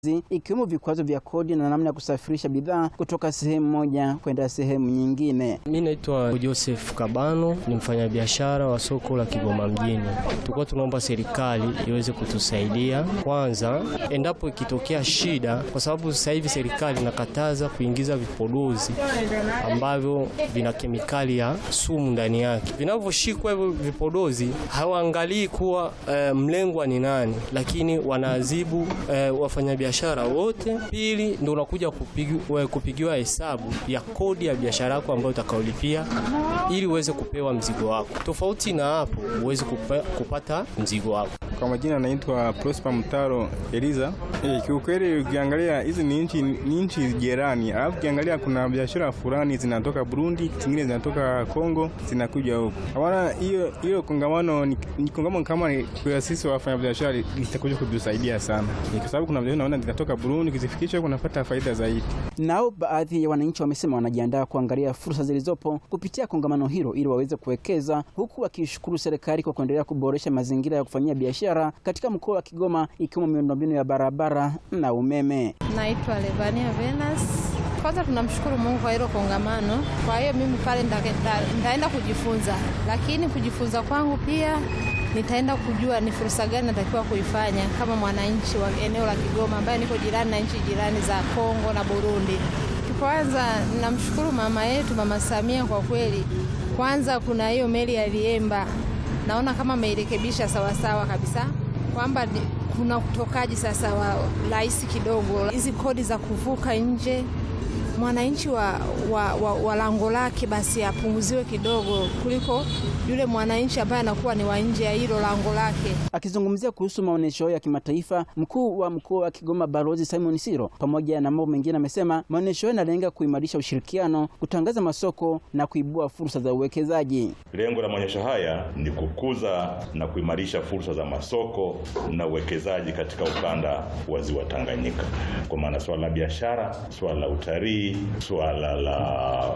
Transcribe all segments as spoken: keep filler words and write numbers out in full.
ikiwemo vikwazo vya kodi na namna ya kusafirisha bidhaa kutoka sehemu moja kwenda sehemu nyingine. Mimi naitwa Joseph Kabano, ni mfanyabiashara wa soko la Kigoma mjini. Tulikuwa tunaomba serikali iweze kutusaidia kwanza endapo ikitokea shida, kwa sababu sasa hivi serikali inakataza kuingiza vipodozi ambavyo vina kemikali ya sumu ndani yake. Vinavyoshikwa hivyo vipodozi hawaangalii kuwa e, mlengwa ni nani, lakini wanaadhibu e, wafanyabiashara biashara wote. Pili, ndio unakuja kupigiwa kupigiwa hesabu ya kodi ya biashara yako ambayo utakaolipia ili uweze kupewa mzigo wako. Tofauti na hapo uweze kupata mzigo wako. Kwa majina naitwa Prosper Mtaro Eliza. Eh, kiukweli ukiangalia hizi ni nchi ni nchi jirani. Alafu ukiangalia kuna biashara fulani zinatoka Burundi, zingine zinatoka Kongo, zinakuja huko. Hawana hiyo hiyo kongamano ni, ni kongamano kama kwa sisi wafanya biashara litakuja kutusaidia sana. Kwa sababu kuna vile naona zinatoka Burundi, kizifikisha kunapata faida zaidi. Nao baadhi ya wananchi wamesema wanajiandaa kuangalia fursa zilizopo kupitia kongamano hilo ili waweze kuwekeza, huku wakishukuru serikali kwa kuendelea kuboresha mazingira ya kufanyia biashara katika mkoa wa Kigoma, ikiwemo miundombinu ya barabara na umeme. Naitwa Levania Venus. Kwanza tunamshukuru Mungu kwa hilo kongamano. Kwa hiyo mimi pale nitaenda kujifunza, lakini kujifunza kwangu pia nitaenda kujua ni fursa gani natakiwa kuifanya kama mwananchi wa eneo la Kigoma ambaye niko jirani na nchi jirani za Kongo na Burundi. Kwanza ninamshukuru mama yetu Mama Samia kwa kweli. Kwanza kuna hiyo meli ya Liemba. Naona kama ameirekebisha sawa sawa kabisa, kwamba kuna kutokaji sasa wa rahisi kidogo. Hizi kodi za kuvuka nje, mwananchi wa, wa, wa, wa lango lake basi apunguziwe kidogo kuliko yule mwananchi ambaye anakuwa ni wa nje ya hilo lango lake. Akizungumzia kuhusu maonesho ya kimataifa, mkuu wa mkoa wa Kigoma Balozi Simon Siro pamoja na mambo mengine amesema maonesho yanalenga kuimarisha ushirikiano, kutangaza masoko na kuibua fursa za uwekezaji. Lengo la maonesho haya ni kukuza na kuimarisha fursa za masoko na uwekezaji katika ukanda wa Ziwa Tanganyika. Kwa maana swala la biashara, swala la utalii, swala la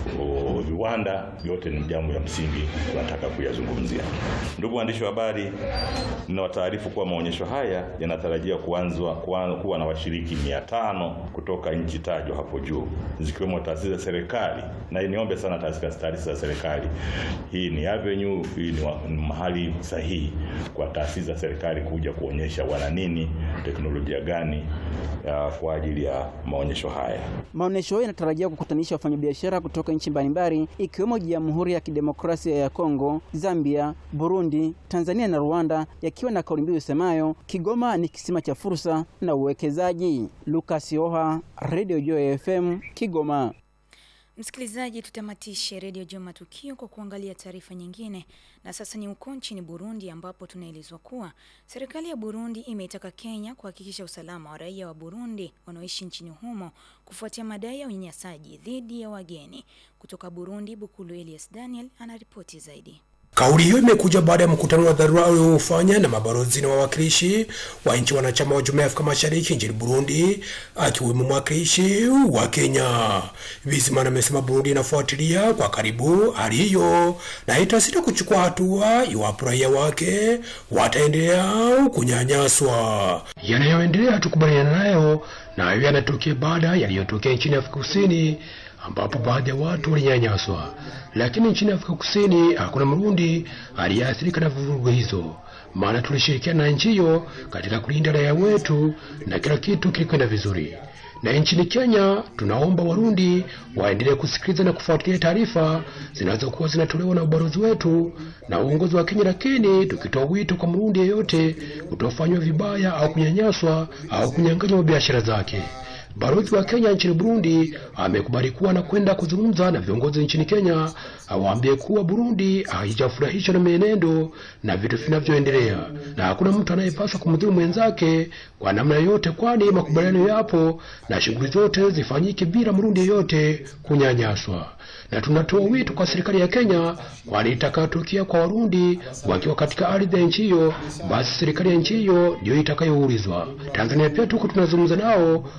viwanda, yote ni jambo ya msingi tunataka kuyazungumzia. Ndugu waandishi wa habari, ninawataarifu kuwa maonyesho haya yanatarajiwa kuanzwa kuwa na washiriki mia tano kutoka nchi tajwa hapo juu, zikiwemo taasisi za serikali, na niombe sana taasisi za serikali. Hii ni avenue, hii ni mahali sahihi kwa taasisi za serikali kuja kuonyesha wana nini, teknolojia gani ya kwa ajili ya maonyesho haya. Maonyesho haya yanatarajiwa kukutanisha wafanyabiashara kutoka nchi mbalimbali ikiwemo Jamhuri ya Kidemokrasia ya Kongo, Zambia, Burundi, Tanzania na Rwanda, yakiwa na kauli mbiu isemayo Kigoma ni kisima cha fursa na uwekezaji. Lucas Yoha, Radio Joy F M, Kigoma. Msikilizaji, tutamatishe Radio Joy Matukio kwa kuangalia taarifa nyingine, na sasa ni uko nchini Burundi ambapo tunaelezwa kuwa serikali ya Burundi imeitaka Kenya kuhakikisha usalama wa raia wa Burundi wanaoishi nchini humo kufuatia madai ya unyanyasaji dhidi ya wageni. Kutoka Burundi, Bukulu Elias Daniel anaripoti zaidi. Kauli hiyo imekuja baada ya mkutano wa dharura uliofanywa na mabalozi na wawakilishi wa nchi wanachama wa Jumuiya ya Afrika Mashariki nchini Burundi, akiwemo mwakilishi wa Kenya. Bizimana amesema Burundi inafuatilia kwa karibu hali hiyo na itasita kuchukua hatua iwapo raia wake wataendelea kunyanyaswa. Yanayoendelea tukubaliana nayo na hayo yanatokea baada yaliyotokea nchini Afrika Kusini, ambapo baadhi ya watu walinyanyaswa. Lakini nchini Afrika Kusini hakuna Mrundi aliyeathirika na vurugu hizo, maana tulishirikiana na nchi hiyo katika kulinda raia wetu na kila kitu kilikwenda vizuri. Na nchini Kenya tunaomba Warundi waendelee kusikiliza na kufuatilia taarifa zinazokuwa zinatolewa na ubalozi wetu na uongozi wa Kenya, lakini tukitoa wito kwa Mrundi yeyote kutofanywa vibaya au kunyanyaswa au kunyang'anywa biashara zake. Balozi wa Kenya nchini Burundi amekubali kuwa na kwenda kuzungumza na viongozi nchini Kenya, awaambie kuwa Burundi haijafurahishwa na mienendo na vitu vinavyoendelea na hakuna mtu anayepaswa kumdhuru mwenzake kwa namna yote, kwani makubaliano yapo na shughuli zote zifanyike bila Mrundi yeyote kunyanyaswa. Na tunatoa wito kwa serikali ya Kenya, kwani itakatokea kwa Warundi wakiwa katika ardhi ya nchi hiyo, basi serikali ya nchi hiyo ndio itakayoulizwa. Tanzania pia tuko tunazungumza nao, kwani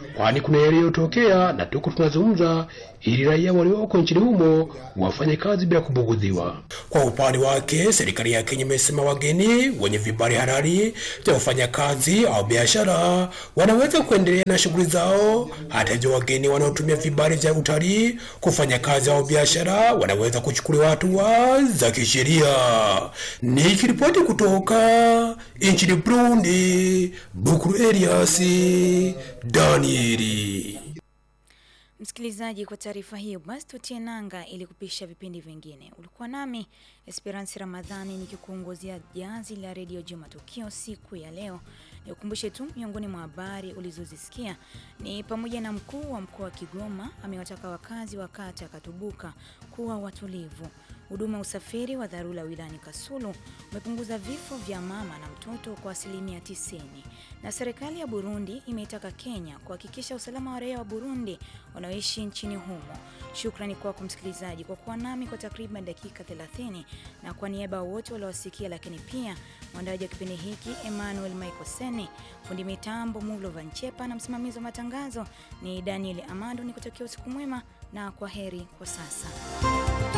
kuna yaliyotokea na tuko tunazungumza ili raia walioko nchini humo wafanye kazi bila kubugudhiwa. Kwa upande wake, serikali ya Kenya imesema wageni wenye vibali halali vya kufanya kazi au biashara wanaweza kuendelea na shughuli zao. Hata hivyo, wageni wanaotumia vibali vya utalii kufanya kazi au biashara wanaweza kuchukuliwa hatua za kisheria. Nikiripoti kutoka nchini Burundi, Bukuru Elias Danieli. Msikilizaji, kwa taarifa hiyo basi tutie nanga ili kupisha vipindi vingine. Ulikuwa nami Esperance Ramadhani nikikuongozea jazi la Radio Juma Tukio siku ya leo. Nikukumbushe tu miongoni mwa habari ulizozisikia ni pamoja na mkuu wa mkoa wa Kigoma amewataka wakazi wa kata Katubuka kuwa watulivu. Huduma usafiri wa dharura wilayani Kasulu umepunguza vifo vya mama na mtoto kwa asilimia tisini. Na serikali ya Burundi imeitaka Kenya kuhakikisha usalama wa raia wa Burundi wanaoishi nchini humo. Shukrani kwako msikilizaji kwa kuwa nami kwa takriban dakika thelathini, na kwa niaba wote waliowasikia, lakini pia mwandaji wa kipindi hiki Emmanuel Michael Seni, fundi mitambo Mulo Vanchepa na msimamizi wa matangazo ni Daniel Amado. Nikutakia usiku mwema na kwaheri kwa sasa.